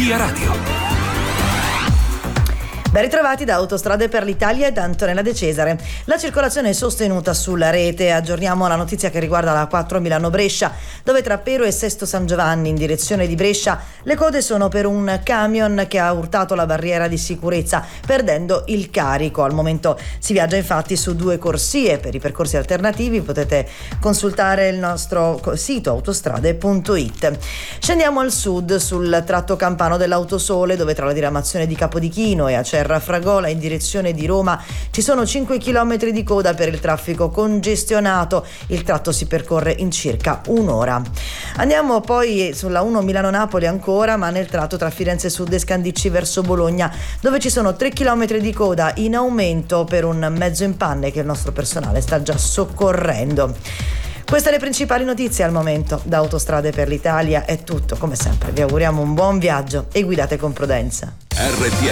Via Radio. Ben ritrovati da Autostrade per l'Italia e da Antonella De Cesare. La circolazione è sostenuta sulla rete. Aggiorniamo la notizia che riguarda la 4 Milano-Brescia, dove tra Pero e Sesto San Giovanni in direzione di Brescia le code sono per un camion che ha urtato la barriera di sicurezza perdendo il carico. Al momento si viaggia infatti su 2 corsie. Per i percorsi alternativi potete consultare il nostro sito autostrade.it. Scendiamo al sud sul tratto campano dell'Autosole, dove tra la diramazione di Capodichino e Acerra Fragola in direzione di Roma ci sono 5 km di coda per il traffico congestionato. Il tratto si percorre in circa un'ora. Andiamo poi sulla 1 Milano-Napoli ancora, ma nel tratto tra Firenze Sud e Scandicci verso Bologna, dove ci sono 3 km di coda in aumento per un mezzo in panne che il nostro personale sta già soccorrendo. Queste le principali notizie al momento. Da Autostrade per l'Italia è tutto. Come sempre vi auguriamo un buon viaggio e guidate con prudenza.